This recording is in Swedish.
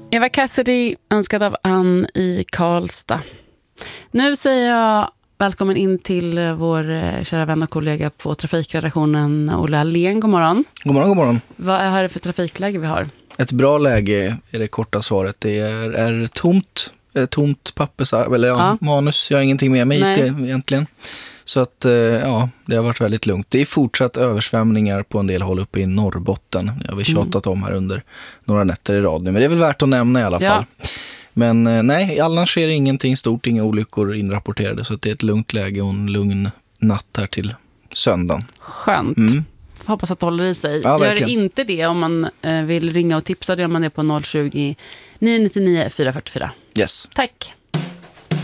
Eva Cassidy, önskad av Ann i Karlstad. Nu säger jag välkommen in till vår kära vän och kollega på trafikredaktionen, Olle Allén. God morgon. God morgon, god morgon. Vad är det för trafikläge vi har? Ett bra läge är det korta svaret. Det är tomt pappersarv, eller manus. Jag har ingenting med mig hit egentligen. Så att det har varit väldigt lugnt. Det är fortsatt översvämningar på en del håll uppe i Norrbotten. Jag har vi tjatat om här under några nätter i rad nu. Men det är väl värt att nämna i alla fall. Men nej, annars är det ingenting stort, inga olyckor inrapporterade. Så att det är ett lugnt läge och en lugn natt här till söndagen. Skönt. Hoppas att det håller i sig. Ja, gör det inte det om man vill ringa och tipsa. Då gör man det på 020 999 444. Yes. Tack.